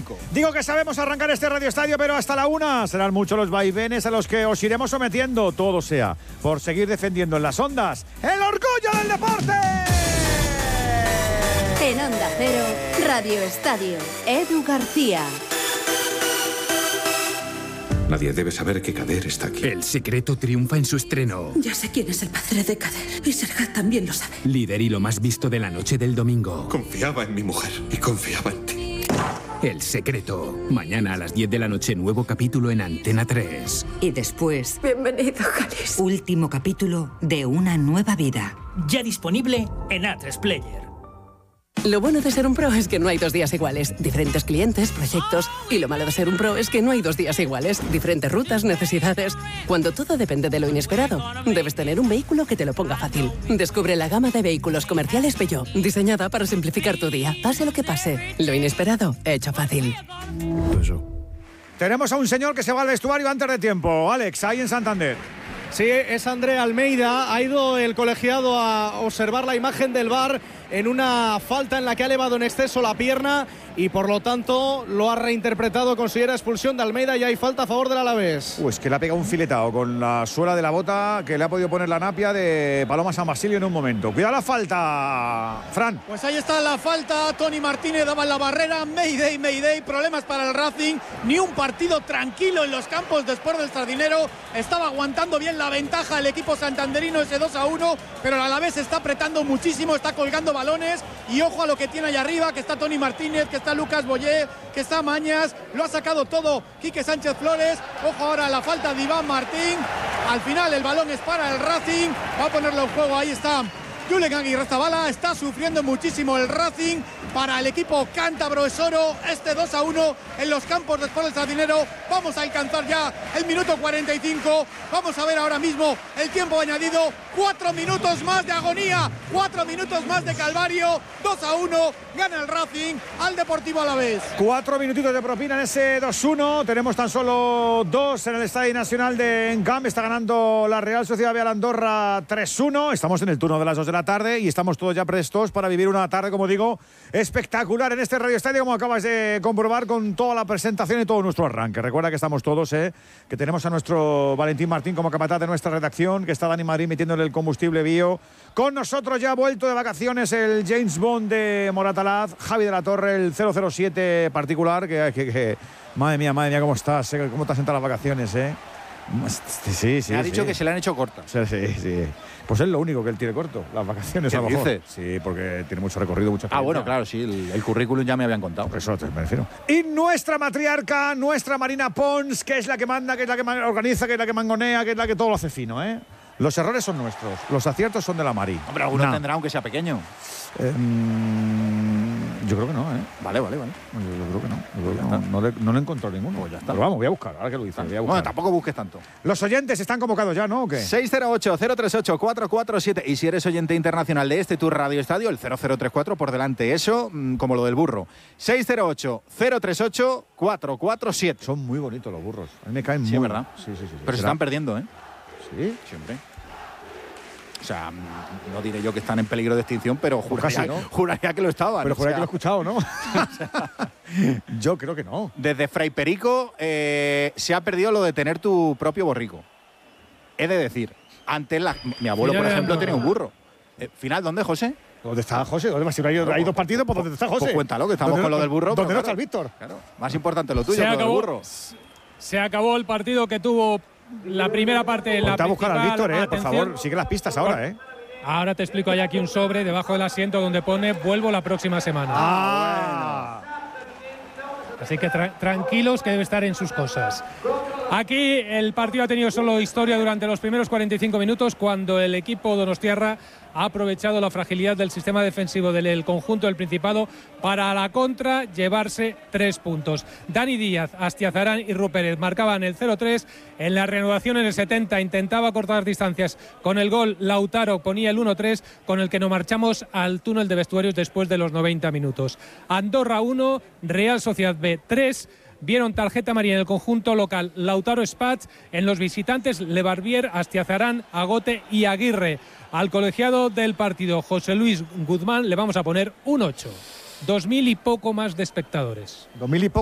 5. Digo que sabemos arrancar este Radio Estadio, pero hasta la 1 serán muchos los vaivenes a los que os iremos sometiendo. Todo sea por seguir defendiendo en las ondas el orgullo del deporte. En Onda Cero, Radio Estadio, Edu García. Nadie debe saber que Kader está aquí. El secreto triunfa en su estreno. Ya sé quién es el padre de Kader. Y Serhat también lo sabe. Líder y lo más visto de la noche del domingo. Confiaba en mi mujer y confiaba en ti. El secreto. Mañana a las 10 de la noche, nuevo capítulo en Antena 3. Y después, Bienvenido, Jalis. último capítulo de Una nueva vida. Ya disponible en A3 Player. Lo bueno de ser un pro es que no hay 2 días iguales. Diferentes clientes, proyectos. Y lo malo de ser un pro es que no hay 2 días iguales. Diferentes rutas, necesidades. Cuando todo depende de lo inesperado, debes tener un vehículo que te lo ponga fácil. Descubre la gama de vehículos comerciales Peugeot, diseñada para simplificar tu día. Pase lo que pase, lo inesperado, hecho fácil. Tenemos a un señor que se va al vestuario antes de tiempo. Alex, ahí en Santander. Sí, es André Almeida. Ha ido el colegiado a observar la imagen del VAR en una falta en la que ha elevado en exceso la pierna y por lo tanto lo ha reinterpretado, considera expulsión de Almeida y hay falta a favor del Alavés. Es que le ha pegado un filetado con la suela de la bota que le ha podido poner la napia de Paloma San Basilio en un momento. Cuidado la falta, Fran. Pues ahí está la falta, Tony Martínez daba en la barrera, Mayday, problemas para el Racing, ni un partido tranquilo en los campos después del Sardinero, estaba aguantando bien la ventaja el equipo santanderino, ese 2-1, pero el Alavés está apretando muchísimo, está colgando balones y ojo a lo que tiene allá arriba, que está Tony Martínez, que está Lucas Boyé, que está Mañas, lo ha sacado todo Quique Sánchez Flores, ojo ahora a la falta de Iván Martín, al final el balón es para el Racing, va a ponerlo en juego, ahí está Julen Aguirrezabala, está sufriendo muchísimo el Racing, para el equipo cántabro es oro, este 2-1 en los campos después del Sardinero, vamos a alcanzar ya el minuto 45, vamos a ver ahora mismo el tiempo añadido, 4 minutos más de agonía, 4 minutos más de calvario, 2-1, gana el Racing al Deportivo Alavés. 4 minutitos de propina en ese 2-1, tenemos tan solo 2 en el Estadio Nacional de Encamp, está ganando la Real Sociedad Vial Andorra 3-1, estamos en el turno de las 2 de la tarde y estamos todos ya prestos para vivir una tarde, como digo, espectacular en este Radio Estadio, como acabas de comprobar con toda la presentación y todo nuestro arranque. Recuerda que estamos todos, que tenemos a nuestro Valentín Martín como capataz de nuestra redacción, que está Dani Madrid metiéndole el combustible bio. Con nosotros ya ha vuelto de vacaciones el James Bond de Moratalaz, Javi de la Torre, el 007 particular, que madre mía, cómo estás, cómo te has sentado las vacaciones, Sí. Me ha dicho que se le han hecho cortas. Sí. Pues es lo único que él tiene corto, las vacaciones. ¿Qué a lo mejor. dices? Sí, porque tiene mucho recorrido, mucha experiencia. Bueno, claro, sí, el currículum ya me habían contado. Por eso me refiero. Y nuestra matriarca, nuestra Marina Pons, que es la que manda, que es la que organiza, que es la que mangonea, que es la que todo lo hace fino, Los errores son nuestros, los aciertos son de la Mari. Hombre, alguno tendrá, aunque sea pequeño. Yo creo que no, Vale. Yo creo que no. No le encontró ninguno. Pues ya está. Pero vamos, voy a buscar, ahora que lo dice. Bueno, tampoco busques tanto. Los oyentes están convocados ya, ¿no? ¿O qué? 608-038-447. Y si eres oyente internacional de este Tour Radio Estadio, el 0034 por delante. Eso, como lo del burro. 608-038-447. Son muy bonitos los burros. A mí me caen muy. muy. ¿Verdad? Sí. Pero se están perdiendo, Sí. Siempre. O sea, no diré yo que están en peligro de extinción, pero juraría que lo estaban. Pero juraría que lo he escuchado, ¿no? Yo creo que no. Desde Fray Perico se ha perdido lo de tener tu propio borrico. He de decir, antes mi abuelo, por ejemplo, tenía un burro. ¿Final dónde, José? ¿Dónde está José? ¿Dónde más? Si hay 2 partidos, pues ¿dónde está José? Pues cuéntalo, que estamos con lo del burro. ¿Dónde no está el Víctor? Claro, más importante lo tuyo que lo del burro. Se acabó el partido que tuvo la primera parte. Ponte a buscar al Víctor, por favor. Sigue las pistas ahora, Ahora te explico, hay aquí un sobre debajo del asiento donde pone vuelvo la próxima semana. Así que tranquilos, que debe estar en sus cosas. Aquí el partido ha tenido solo historia durante los primeros 45 minutos, cuando el equipo donostiarra ha aprovechado la fragilidad del sistema defensivo del conjunto del Principado para a la contra llevarse 3 puntos. Dani Díaz, Astiazarán y Rupérez marcaban el 0-3. En la reanudación en el 70 intentaba cortar distancias con el gol. Lautaro ponía el 1-3, con el que nos marchamos al túnel de vestuarios después de los 90 minutos. Andorra 1, Real Sociedad B 3. Vieron tarjeta amarilla en el conjunto local Lautaro Spatz, en los visitantes Lebarbier, Astiazarán, Agote y Aguirre. Al colegiado del partido, José Luis Guzmán, le vamos a poner un 8. 2.000 y poco más de espectadores. 2.000 y poco.